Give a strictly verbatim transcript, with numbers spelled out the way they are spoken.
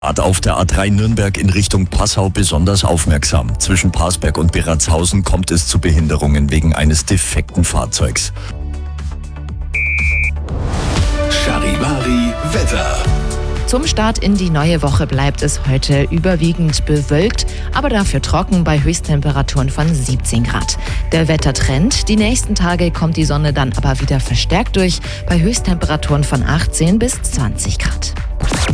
Auf der A drei Nürnberg in Richtung Passau besonders aufmerksam. Zwischen Parsberg und Beratzhausen kommt es zu Behinderungen wegen eines defekten Fahrzeugs. Charivari Wetter. Zum Start in die neue Woche bleibt es heute überwiegend bewölkt, aber dafür trocken bei Höchsttemperaturen von siebzehn Grad. Der Wettertrend: die nächsten Tage kommt die Sonne dann aber wieder verstärkt durch, bei Höchsttemperaturen von achtzehn bis zwanzig Grad.